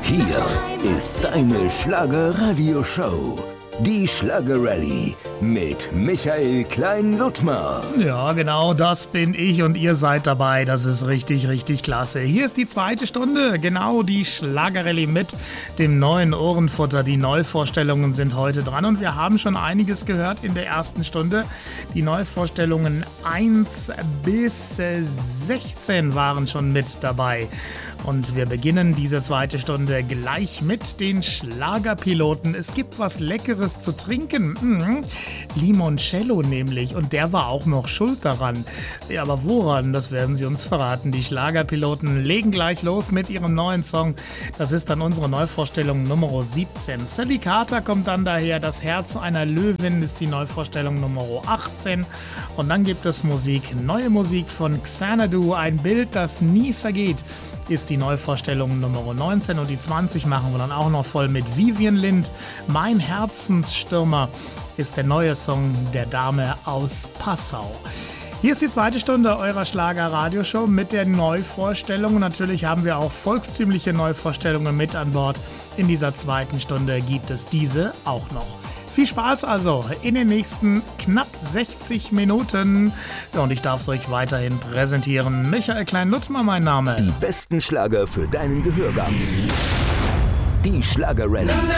Hier ist deine Schlager-Radio-Show. Die Schlager-Rallye mit Michael Klein-Ludtmer. Ja, genau, das bin ich und ihr seid dabei. Das ist richtig, richtig klasse. Hier ist die zweite Stunde, genau die Schlager-Rallye mit dem neuen Ohrenfutter. Die Neuvorstellungen sind heute dran und wir haben schon einiges gehört in der ersten Stunde. Die Neuvorstellungen 1 bis 16 waren schon mit dabei. Und wir beginnen diese zweite Stunde gleich mit den Schlagerpiloten. Es gibt was Leckeres zu trinken. Limoncello nämlich. Und der war auch noch schuld daran. Ja, aber woran? Das werden sie uns verraten. Die Schlagerpiloten legen gleich los mit ihrem neuen Song. Das ist dann unsere Neuvorstellung Nummer 17. Sally Carter kommt dann daher. Das Herz einer Löwin ist die Neuvorstellung Nummer 18. Und dann gibt es Musik. Neue Musik von Xanadu. Ein Bild, das nie vergeht, ist die Neuvorstellung Nummer 19 und die 20 machen wir dann auch noch voll mit Vivian Lind. Mein Herzensstürmer ist der neue Song der Dame aus Passau. Hier ist die zweite Stunde eurer Schlager-Radioshow mit der Neuvorstellung. Natürlich haben wir auch volkstümliche Neuvorstellungen mit an Bord. In dieser zweiten Stunde gibt es diese auch noch. Viel Spaß also in den nächsten knapp 60 Minuten. Ja, und ich darf es euch weiterhin präsentieren. Michael Klein-Ludtmer, mein Name. Die besten Schlager für deinen Gehörgang. Die Schlager-Rallye.